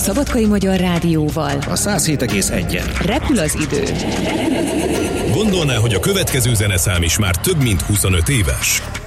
Szabadkai Magyar Rádióval. A 107,1-en. Repül az idő. Gondolná, hogy a következő zeneszám is már több mint 25 éves?